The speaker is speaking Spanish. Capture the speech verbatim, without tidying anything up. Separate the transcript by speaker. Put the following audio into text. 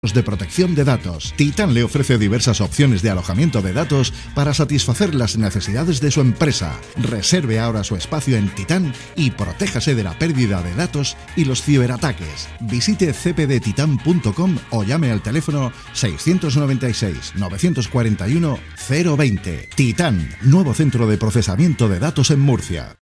Speaker 1: de protección de datos. Titán le ofrece diversas opciones de alojamiento de datos para satisfacer las necesidades de su empresa. Reserve ahora su espacio en Titán y protéjase de la pérdida de datos y los ciberataques. Visite c p d titan punto com o llame al teléfono seiscientos noventa y seis, novecientos cuarenta y uno, cero veinte. Titán, nuevo centro de procesamiento de datos en Murcia.